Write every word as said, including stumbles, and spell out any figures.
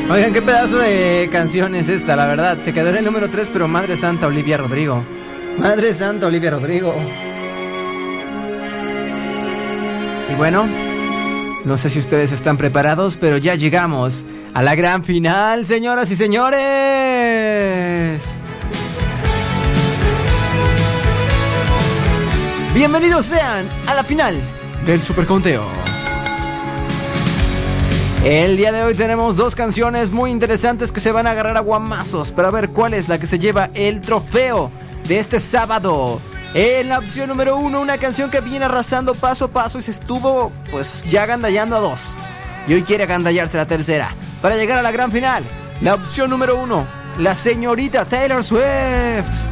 Oigan, qué pedazo de canción es esta, la verdad. Se quedó en el número tres, pero Madre Santa, Olivia Rodrigo. Madre Santa, Olivia Rodrigo. Y bueno, no sé si ustedes están preparados, pero ya llegamos a la gran final, señoras y señores. Bienvenidos sean a la final del Superconteo. El día de hoy tenemos dos canciones muy interesantes que se van a agarrar a guamazos para ver cuál es la que se lleva el trofeo de este sábado. En la opción número uno, una canción que viene arrasando paso a paso y se estuvo pues ya agandallando a dos. Y hoy quiere agandallarse la tercera para llegar a la gran final. La opción número uno, la señorita Taylor Swift.